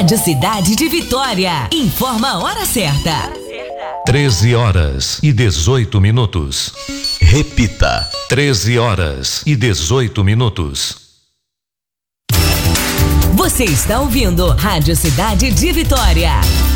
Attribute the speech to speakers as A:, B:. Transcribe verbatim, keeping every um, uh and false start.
A: Rádio Cidade de Vitória. Informa a hora certa.
B: treze horas e dezoito minutos.
C: Repita.
B: treze horas e dezoito minutos.
A: Você está ouvindo Rádio Cidade de Vitória.